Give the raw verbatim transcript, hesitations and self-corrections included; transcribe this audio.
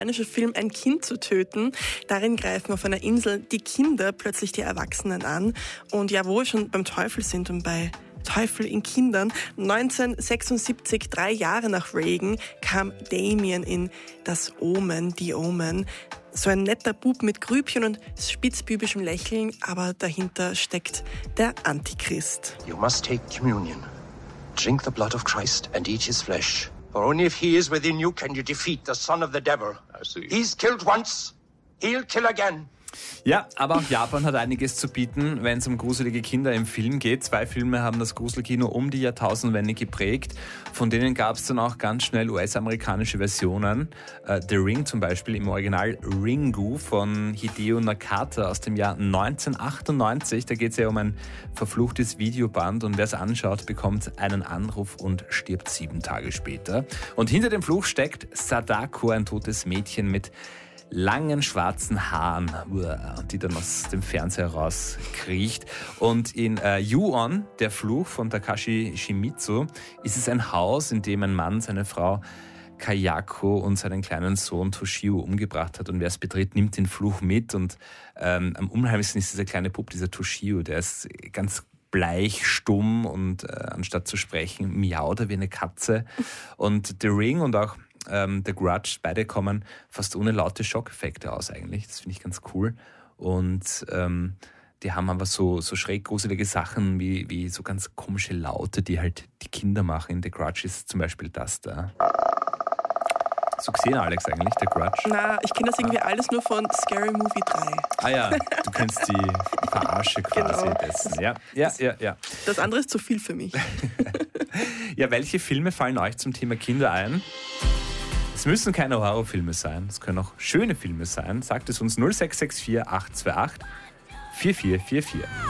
Film Ein Kind zu töten. Darin greifen auf einer Insel die Kinder plötzlich die Erwachsenen an. Und ja, wo wir schon beim Teufel sind und bei Teufel in Kindern. neunzehnhundertsechsundsiebzig, drei Jahre nach Reagan, kam Damien in Das Omen, die Omen. So ein netter Bub mit Grübchen und spitzbübischem Lächeln, aber dahinter steckt der Antichrist. You must take communion. Drink the blood of Christ and eat his flesh. For only if he is within you can you defeat the son of the devil. I see. He's killed once, he'll kill again. Ja, aber auch Japan hat einiges zu bieten, wenn es um gruselige Kinder im Film geht. Zwei Filme haben das Gruselkino um die Jahrtausendwende geprägt. Von denen gab es dann auch ganz schnell U S-amerikanische Versionen. Uh, The Ring zum Beispiel, im Original Ringu von Hideo Nakata aus dem Jahr neunzehnhundertachtundneunzig. Da geht es ja um ein verfluchtes Videoband und wer es anschaut, bekommt einen Anruf und stirbt sieben Tage später. Und hinter dem Fluch steckt Sadako, ein totes Mädchen mit langen schwarzen Haaren, die dann aus dem Fernseher rauskriecht. Und in äh, Ju-On, der Fluch von Takashi Shimizu, ist es ein Haus, in dem ein Mann seine Frau Kayako und seinen kleinen Sohn Toshio umgebracht hat. Und wer es betritt, nimmt den Fluch mit. Und ähm, am unheimlichsten ist dieser kleine Bub, dieser Toshio, der ist ganz bleich, stumm und äh, anstatt zu sprechen, miaut er wie eine Katze. Und The Ring und auch Ähm, The Grudge, beide kommen fast ohne laute Schockeffekte aus eigentlich. Das finde ich ganz cool. Und ähm, die haben aber so, so schräg gruselige Sachen wie, wie so ganz komische Laute, die halt die Kinder machen. In The Grudge ist zum Beispiel das da. Hast du gesehen, Alex, eigentlich, The Grudge? Na, ich kenne das irgendwie ah. alles nur von Scary Movie drei. Ah ja, du kennst die Verarsche quasi genau. dessen. Ja, ja, das, ja, ja. Das andere ist zu viel für mich. Ja, welche Filme fallen euch zum Thema Kinder ein? Es müssen keine Horrorfilme sein, es können auch schöne Filme sein. Sagt es uns null sechs sechs vier acht zwei acht vier vier vier vier.